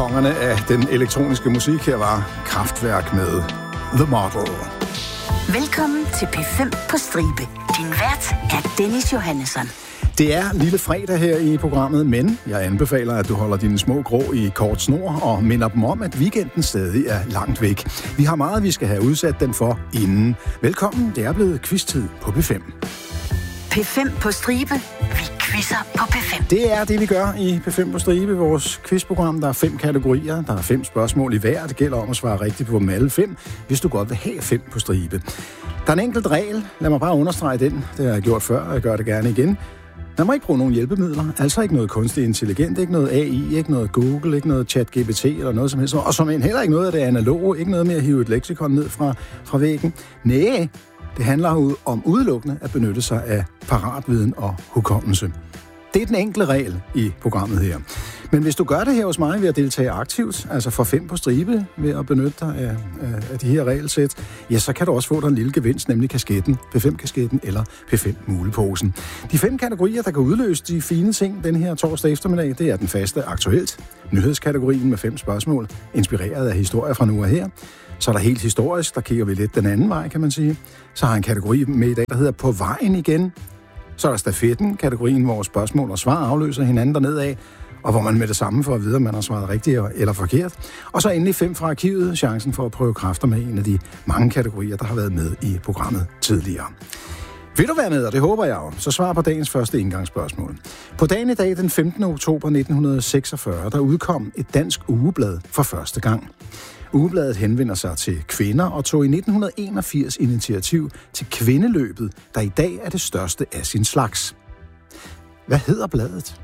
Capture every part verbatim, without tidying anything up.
kongerne af den elektroniske musik. Her var Kraftwerk med The Model. Velkommen til P fem på stribe. Din vært er Dennis Johannesson. Det er lille fredag her i programmet, men jeg anbefaler, at du holder dine små grå i kort snor og minder dem om, at weekenden stadig er langt væk. Vi har meget, vi skal have udsat den for inden. Velkommen, det er blevet quiz-tid på P fem. P fem på stribe. Vi quizzer på P fem. Det er det, vi gør i P fem på stribe, vores quizprogram. Der er fem kategorier, der er fem spørgsmål i hver. Det gælder om at svare rigtigt på dem alle fem, hvis du godt vil have fem på stribe. Der er en enkelt regel. Lad mig bare understrege den. Det har jeg gjort før, og jeg gør det gerne igen. Man må ikke bruge nogen hjælpemidler, altså ikke noget kunstig intelligent, ikke noget A I, ikke noget Google, ikke noget ChatGPT eller noget som helst. Og som en heller ikke noget af det analoge, ikke noget med at hive et leksikon ned fra, fra væggen. Næh, det handler om udelukkende at benytte sig af paratviden og hukommelse. Det er den enkle regel i programmet her. Men hvis du gør det her hos mig ved at deltage aktivt, altså for fem på stribe ved at benytte dig af, af, af de her regelsæt, ja, så kan du også få dig en lille gevinst, nemlig kasketten, P fem-kasketten eller P fem-muleposen. De fem kategorier, der kan udløse de fine ting den her torsdag eftermiddag, det er den faste aktuelt, nyhedskategorien med fem spørgsmål, inspireret af historier fra nu og her. Så er der helt historisk, der kigger vi lidt den anden vej, kan man sige. Så har jeg en kategori med i dag, der hedder På vejen igen. Så er der stafetten, kategorien, hvor spørgsmål og svar afløser hinanden dernede af, og hvor man med det samme får at vide, om man har svaret rigtigt eller forkert. Og så endelig fem fra arkivet, chancen for at prøve kræfter med en af de mange kategorier, der har været med i programmet tidligere. Vil du være med, og det håber jeg jo, så svar på dagens første indgangsspørgsmål. På dagen i dag, den femtende oktober nitten seksogfyrre, der udkom et dansk ugeblad for første gang. Ugebladet henvender sig til kvinder og tog i nitten enogfirs initiativ til kvindeløbet, der i dag er det største af sin slags. Hvad hedder bladet?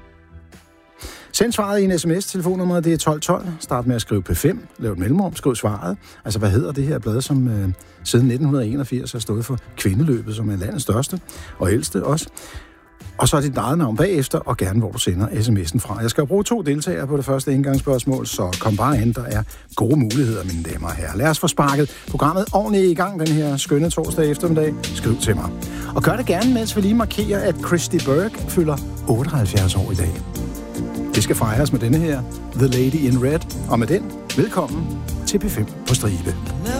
Send svaret i en sms. Telefonnummeret det er tolv tolv. Start med at skrive P fem. Lav et mellemrum. Skriv svaret. Altså, hvad hedder det her blad, som øh, siden nitten enogfirs har stået for kvindeløbet, som er landets største og ældste også. Og så er dit eget navn bagefter, og gerne hvor du sender sms'en fra. Jeg skal jo bruge to deltagere på det første indgangsspørgsmål, så kom bare hen, der er gode muligheder, mine damer og herrer. Lad os få sparket programmet ordentligt i gang den her skønne torsdag eftermiddag. Skriv til mig. Og gør det gerne, mens vi lige markerer, at Christy Burke fylder otteoghalvfjerds år i dag. Det skal fejres med denne her, The Lady in Red. Og med den, velkommen til P fem på stribe.